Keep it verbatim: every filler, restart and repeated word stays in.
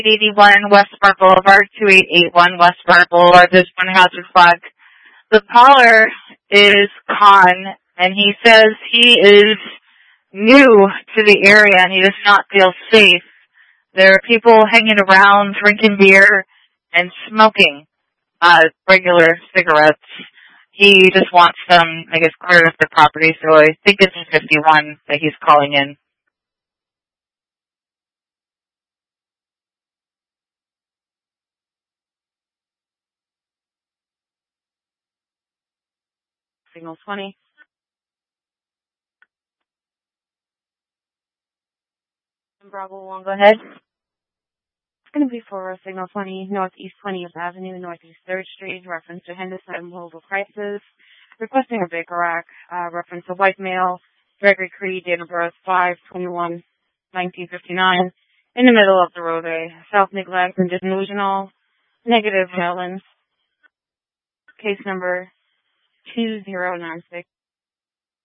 eighty-one West Park Boulevard, two eight eight one West Park Boulevard. There's one hazard flag. The caller is Khan, and he says he is new to the area and he does not feel safe. There are people hanging around, drinking beer, and smoking uh, regular cigarettes. He just wants them, I guess, cleared off the property, so I think it's in fifty-one that he's calling in. Signal twenty. Bravo one, go ahead. It's going to be for Signal twenty, Northeast twentieth Avenue, Northeast third Street, reference to Henderson Mobile Crisis. Requesting a Baker Rack, uh, reference to white male, Gregory Creed, date of birth five twenty-one nineteen fifty-nine, in the middle of the roadway, self-neglect and delusional, negative Maryland. Case number two zero nine six.